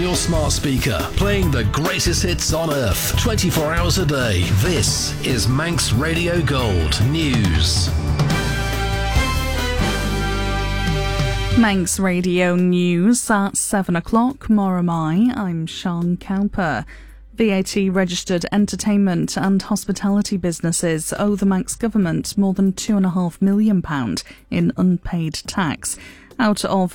your smart speaker, playing the greatest hits on earth, 24 hours a day. This is Manx Radio Gold News. Manx Radio News at 7 o'clock. Moramai, I'm Sean Cowper. VAT-registered entertainment and hospitality businesses owe the Manx government more than £2.5 million in unpaid tax. Out of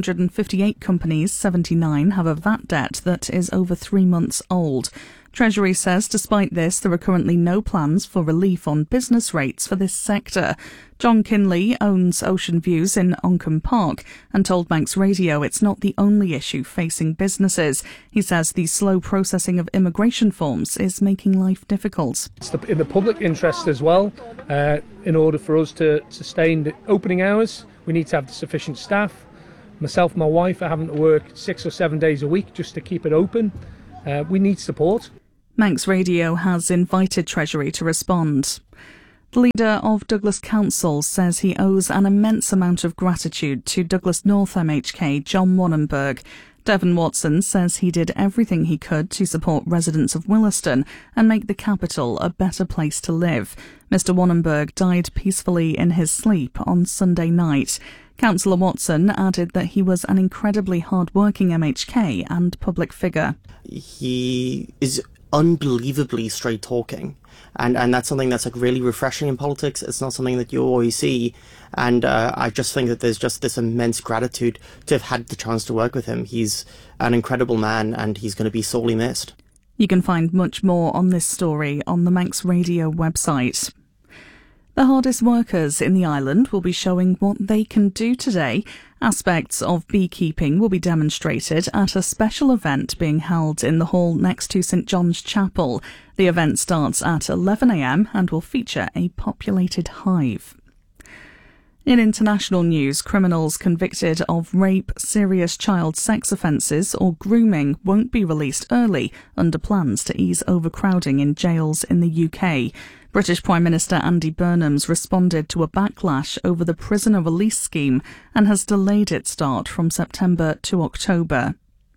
458 companies, 79 have a VAT debt that is over 3 months old. Treasury says despite this, there are currently no plans for relief on business rates for this sector. John Kinley owns Ocean Views in Oncombe Park and told Manx Radio it's not the only issue facing businesses. He says the slow processing of immigration forms is making life difficult. It's in the public interest as well. In order for us to sustain the opening hours, we need to have the sufficient staff. Myself and my wife are having to work 6 or 7 days a week just to keep it open. We need support. Manx Radio has invited Treasury to respond. The leader of Douglas Council says he owes an immense amount of gratitude to Douglas North MHK John Wannenberg. Devon Watson says he did everything he could to support residents of Williston and make the capital a better place to live. Mr Wannenberg died peacefully in his sleep on Sunday night. Councillor Watson added that he was an incredibly hard-working MHK and public figure. He is unbelievably straight-talking, and that's something that's really refreshing in politics. It's not something that you always see, and I just think that there's just this immense gratitude to have had the chance to work with him. He's an incredible man, and he's going to be sorely missed. You can find much more on this story on the Manx Radio website. The hardest workers in the island will be showing what they can do today. Aspects of beekeeping will be demonstrated at a special event being held in the hall next to St John's Chapel. The event starts at 11 a.m. and will feature a populated hive. In international news, criminals convicted of rape, serious child sex offences or grooming won't be released early under plans to ease overcrowding in jails in the UK. British Prime Minister Andy Burnham's responded to a backlash over the prisoner release scheme and has delayed its start from September to October.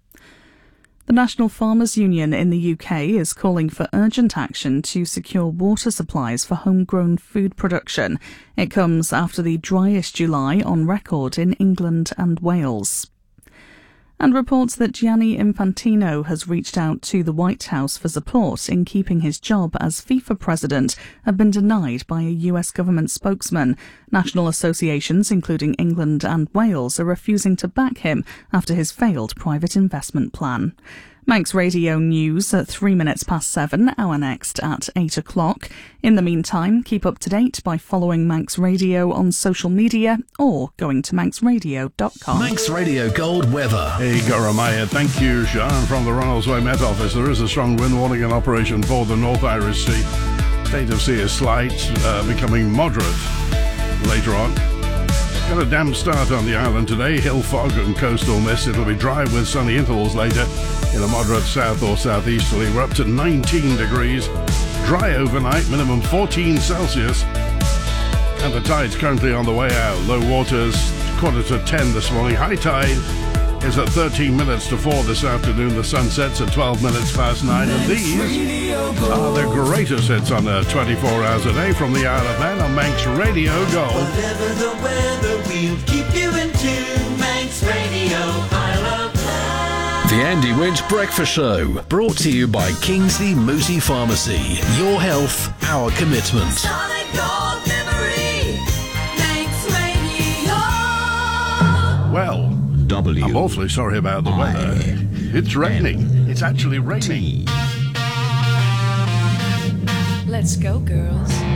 The National Farmers Union in the UK is calling for urgent action to secure water supplies for homegrown food production. It comes after the driest July on record in England and Wales. And reports that Gianni Infantino has reached out to the White House for support in keeping his job as FIFA president have been denied by a US government spokesman. National associations, including England and Wales, are refusing to back him after his failed private investment plan. Manx Radio News at 3 minutes past 7, our next at 8 o'clock. In the meantime, keep up to date by following Manx Radio on social media or going to manxradio.com. Manx Radio Gold weather. Hey, Goramaya. Thank you, Sean. From the Ronaldsway Met Office, there is a strong wind warning in operation for the North Irish Sea. State of sea is slight, becoming moderate later on. Got a damp start on the island today. Hill fog and coastal mist. It'll be dry with sunny intervals later in a moderate south or southeasterly. We're up to 19 degrees. Dry overnight, minimum 14 Celsius. And the tide's currently on the way out. Low waters, 9:45 this morning. High tide is at 13 minutes to 4 this afternoon. The sun sets at 12 minutes past 9. And these are the greatest hits on 24 hours a day from the Isle of Man on Manx Radio Gold. Whatever the weather, we'll keep you in tune. Manx Radio, Isle of Man. The Andy Winch Breakfast Show, brought to you by Kingsley Moosey Pharmacy. Your health, our commitment. Solid gold memory. Manx Radio. Well, I'm awfully sorry about the weather. It's raining. It's actually raining. Let's go, girls.